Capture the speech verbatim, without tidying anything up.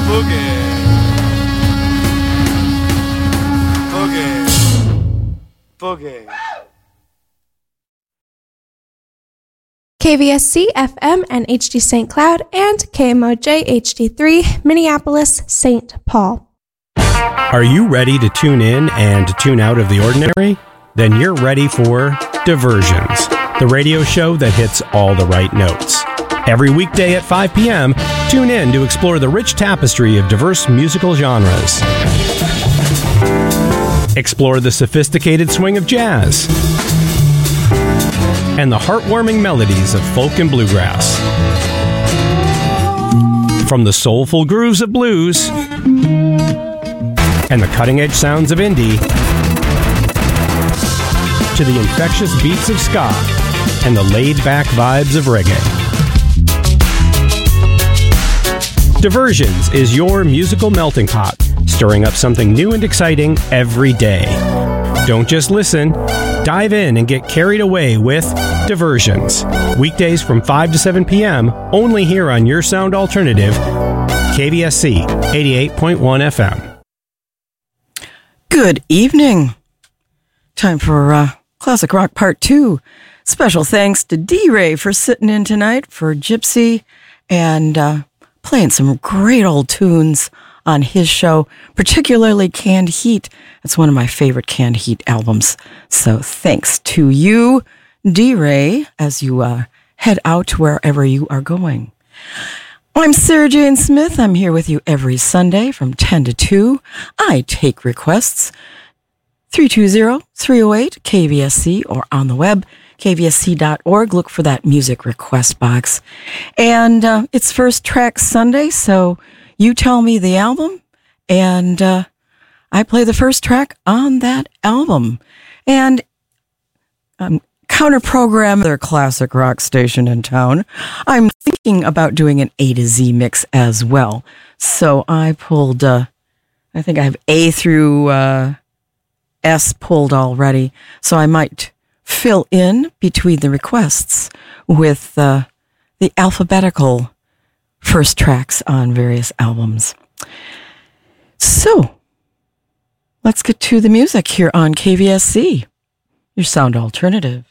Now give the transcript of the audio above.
Boogie. K V S C F M and H D Saint Cloud and K M O J H D three Minneapolis Saint Paul. Are you ready to tune in and to tune out of the ordinary? Then you're ready for Diversions, the radio show that hits all the right notes. Every weekday at five p.m., tune in to explore the rich tapestry of diverse musical genres. Explore the sophisticated swing of jazz and the heartwarming melodies of folk and bluegrass. From the soulful grooves of blues and the cutting-edge sounds of indie to the infectious beats of ska and the laid-back vibes of reggae. Diversions is your musical melting pot, stirring up something new and exciting every day. Don't just listen. Dive in and get carried away with Diversions. Weekdays from five to seven p.m. only here on Your Sound Alternative, K V S C eighty-eight point one F M. Good evening. Time for uh, Classic Rock Part two. Special thanks to D-Ray for sitting in tonight for Gypsy and uh, playing some great old tunes on his show, particularly Canned Heat. It's one of my favorite Canned Heat albums. So thanks to you, D-Ray, as you uh, head out to wherever you are going. I'm Sarah Jane Smith. I'm here with you every Sunday from ten to two. I take requests. three two zero, three oh eight, K V S C, or on the web, K V S C dot org. Look for that music request box. And uh, it's First Track Sunday, so you tell me the album, and uh, I play the first track on that album. And um, counter-program their classic rock station in town, I'm thinking about doing an A to Z mix as well. So I pulled, uh, I think I have A through uh, S pulled already, so I might fill in between the requests with uh, the alphabetical first tracks on various albums. So, let's get to the music here on K V S C, your sound alternative.